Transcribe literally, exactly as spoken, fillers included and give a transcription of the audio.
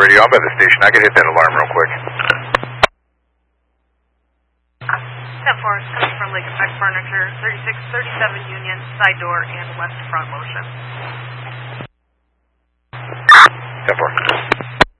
radio. I'm by the station. I can hit that alarm real quick. ten four, coming from Lake Effect Furniture, thirty-six thirty-seven Union, side door and west front motion.